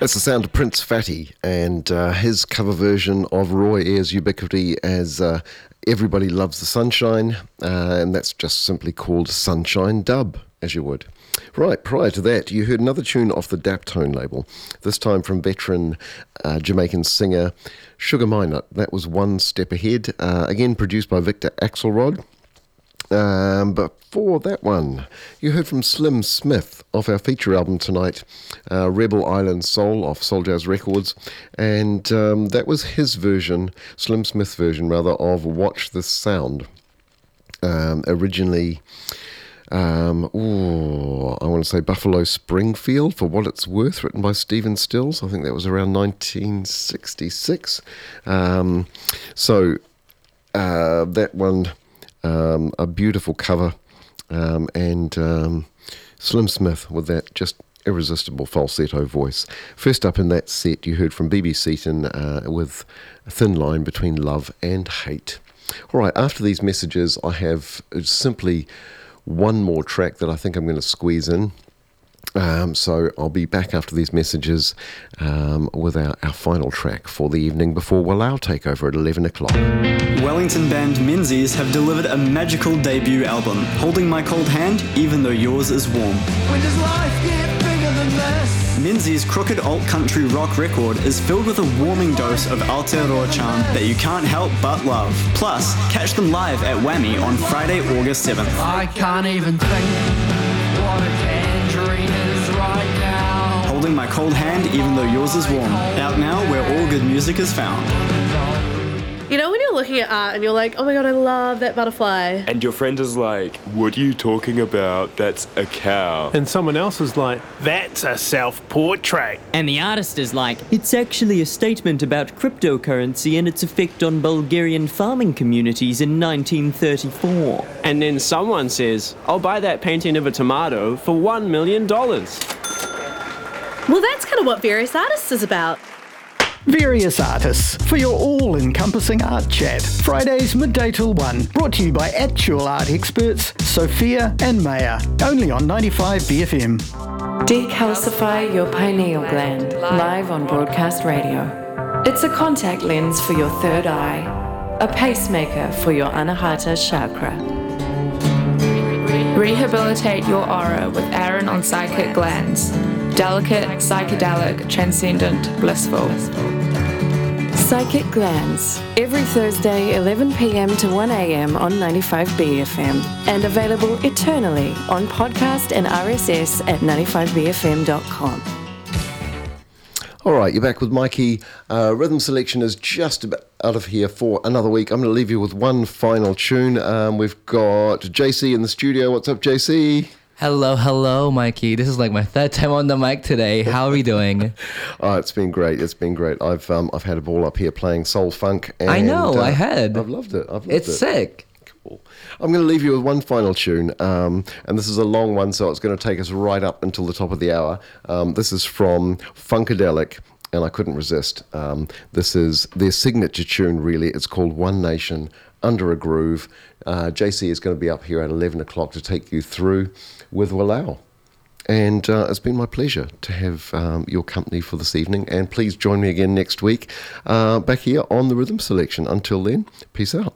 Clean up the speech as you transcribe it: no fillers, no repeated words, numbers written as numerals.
That's the sound of Prince Fatty and his cover version of Roy Ayers' Ubiquity as Everybody Loves the Sunshine, and that's just simply called Sunshine Dub, as you would. Right, prior to that, you heard another tune off the Daptone label, this time from veteran Jamaican singer Sugar Minott. That was One Step Ahead, again produced by Victor Axelrod. But for that one, you heard from Slim Smith off our feature album tonight, Rebel Island Soul off Soul Jazz Records, and that was his version, Slim Smith's version rather, of Watch This Sound. Originally, I want to say Buffalo Springfield, For What It's Worth, written by Stephen Stills. I think that was around 1966. That one... a beautiful cover, and Slim Smith with that just irresistible falsetto voice. First up in that set, you heard from B.B. Seaton with A Thin Line Between Love and Hate. All right, after these messages, I have simply one more track that I think I'm going to squeeze in. So I'll be back after these messages with our final track for the evening before Wallow Takeover at 11 o'clock. Wellington band Menzies have delivered a magical debut album, Holding My Cold Hand, Even Though Yours Is Warm. When does life get bigger than this? Menzies' crooked alt-country rock record is filled with a warming dose of Aotearoa charm that you can't help but love. Plus, catch them live at Whammy on Friday, August 7th. I can't even think what a tangerine is right now. Holding My Cold Hand, Even Though Yours Is Warm. Out now where all good music is found. You know when you're looking at art and you're like, oh my god, I love that butterfly. And your friend is like, what are you talking about? That's a cow. And someone else is like, that's a self-portrait. And the artist is like, it's actually a statement about cryptocurrency and its effect on Bulgarian farming communities in 1934. And then someone says, I'll buy that painting of a tomato for $1 million. Well, that's kind of what Various Artists is about. Various Artists, for your all-encompassing art chat. Fridays midday till 1, brought to you by actual art experts Sophia and Maya, only on 95 BFM. Decalcify your pineal gland, live on broadcast radio. It's a contact lens for your third eye, a pacemaker for your Anahata chakra. Rehabilitate your aura with Aaron on Psychic Glands. Delicate, psychedelic, transcendent, blissful. Psychic Glands, every Thursday 11 p.m. to 1 a.m. on 95 BFM, and available eternally on podcast and RSS at 95bfm.com. All right, you're back with Mikey. Rhythm Selection is just about out of here for another week. I'm going to leave you with one final tune. We've got JC in the studio. What's up, JC? Hello, Mikey. This is like my third time on the mic today. How are we doing? Oh, it's been great. I've had a ball up here playing soul funk. And, I know. I've loved it. It's sick. Cool. I'm going to leave you with one final tune, and this is a long one, so it's going to take us right up until the top of the hour. This is from Funkadelic, and I couldn't resist. This is their signature tune, really. It's called One Nation Under a Groove. JC is going to be up here at 11 o'clock to take you through with Wallow. And it's been my pleasure to have your company for this evening. And please join me again next week back here on the Rhythm Selection. Until then, peace out.